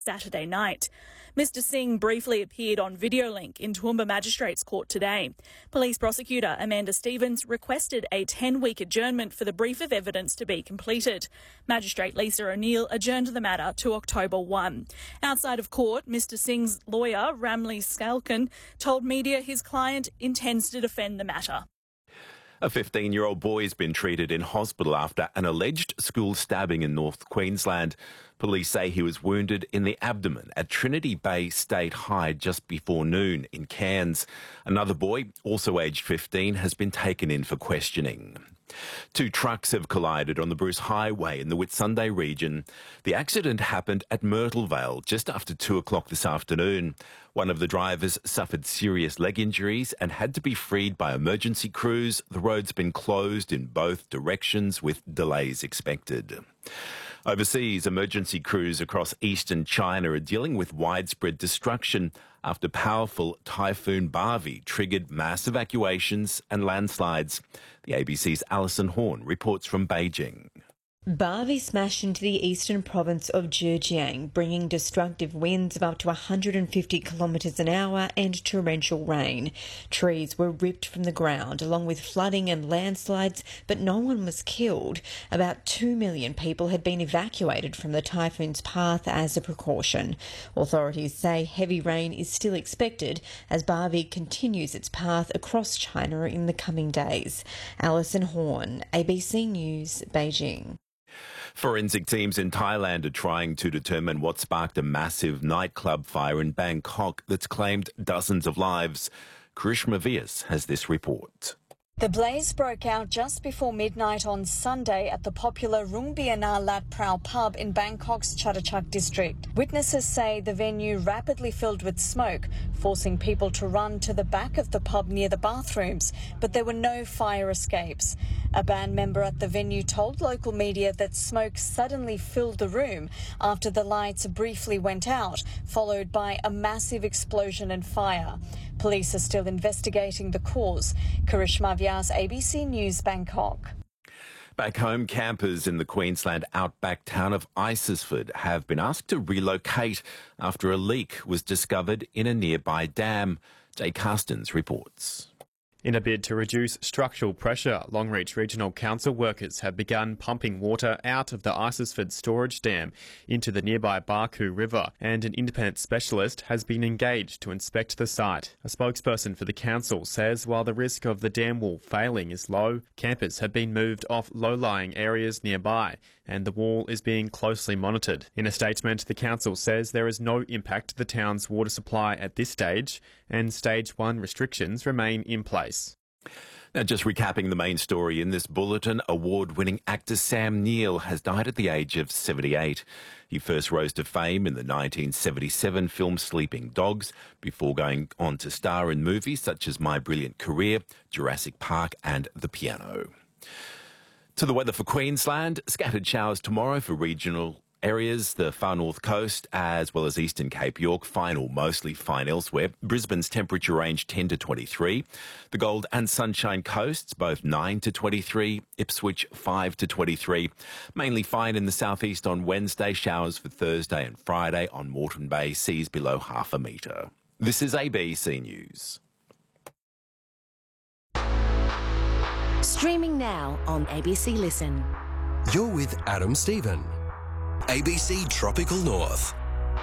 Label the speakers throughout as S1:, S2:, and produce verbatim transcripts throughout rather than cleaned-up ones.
S1: Saturday night. Mister Singh briefly appeared on Videolink in Toowoomba Magistrates Court today. Police prosecutor Amanda Stevens requested a ten-week adjournment for the brief of evidence to be completed. Magistrate Lisa O'Neill adjourned the matter to October first. Outside of court, Mister Singh's lawyer, Ramli Skalkan, told media his client intends to defend the matter.
S2: A fifteen-year-old boy has been treated in hospital after an alleged school stabbing in North Queensland. Police say he was wounded in the abdomen at Trinity Bay State High just before noon in Cairns. Another boy, also aged fifteen, has been taken in for questioning. Two trucks have collided on the Bruce Highway in the Whitsunday region. The accident happened at Myrtle Vale just after two o'clock this afternoon. One of the drivers suffered serious leg injuries and had to be freed by emergency crews. The road's been closed in both directions with delays expected. Overseas, emergency crews across eastern China are dealing with widespread destruction after powerful Typhoon Bharvey triggered mass evacuations and landslides. The A B C's Alison Horn reports from Beijing.
S3: Bharvey smashed into the eastern province of Zhejiang, bringing destructive winds of up to one hundred fifty kilometres an hour and torrential rain. Trees were ripped from the ground, along with flooding and landslides, but no one was killed. About two million people had been evacuated from the typhoon's path as a precaution. Authorities say heavy rain is still expected as Bharvey continues its path across China in the coming days. Alison Horn, A B C News, Beijing.
S2: Forensic teams in Thailand are trying to determine what sparked a massive nightclub fire in Bangkok that's claimed dozens of lives. Karishma Vyas has this report.
S4: The blaze broke out just before midnight on Sunday at the popular Rung Biana Lat Prao pub in Bangkok's Chatuchak district. Witnesses say the venue rapidly filled with smoke, forcing people to run to the back of the pub near the bathrooms, but there were no fire escapes. A band member at the venue told local media that smoke suddenly filled the room after the lights briefly went out, followed by a massive explosion and fire. Police are still investigating the cause. Karishma Vyas, A B C News, Bangkok.
S2: Back home, campers in the Queensland outback town of Isisford have been asked to relocate after a leak was discovered in a nearby dam. Jay Carstens reports.
S5: In a bid to reduce structural pressure, Longreach Regional Council workers have begun pumping water out of the Isisford storage dam into the nearby Barcoo River, and an independent specialist has been engaged to inspect the site. A spokesperson for the council says while the risk of the dam wall failing is low, campers have been moved off low-lying areas nearby, and the wall is being closely monitored. In a statement, the council says there is no impact to the town's water supply at this stage, and stage one restrictions remain in place.
S2: Now, just recapping the main story in this bulletin, award-winning actor Sam Neill has died at the age of seventy-eight. He first rose to fame in the nineteen seventy-seven film Sleeping Dogs, before going on to star in movies such as My Brilliant Career, Jurassic Park and The Piano. To the weather for Queensland, scattered showers tomorrow for regional areas, the far north coast as well as eastern Cape York, fine or mostly fine elsewhere. Brisbane's temperature range ten to twenty-three. The Gold and Sunshine Coasts both nine to twenty-three. Ipswich five to twenty-three. Mainly fine in the southeast on Wednesday. Showers for Thursday and Friday on Moreton Bay. Seas below half a metre. This is A B C News.
S6: Streaming now on A B C Listen.
S7: You're with Adam Stephen. A B C Tropical North.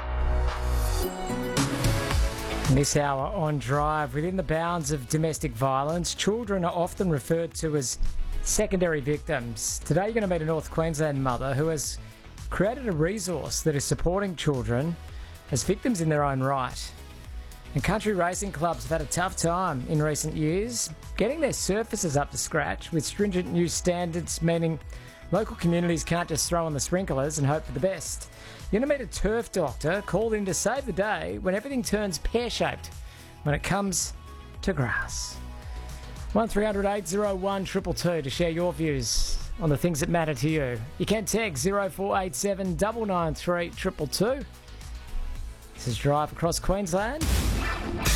S8: This hour on Drive, within the bounds of domestic violence, children are often referred to as secondary victims. Today you're going to meet a North Queensland mother who has created a resource that is supporting children as victims in their own right. And country racing clubs have had a tough time in recent years getting their surfaces up to scratch, with stringent new standards meaning local communities can't just throw on the sprinklers and hope for the best. You're going to meet a turf doctor called in to save the day when everything turns pear-shaped when it comes to grass. one three hundred eight oh one two two two to share your views on the things that matter to you. You can text zero four eight seven nine nine three two two two. This is Drive across Queensland.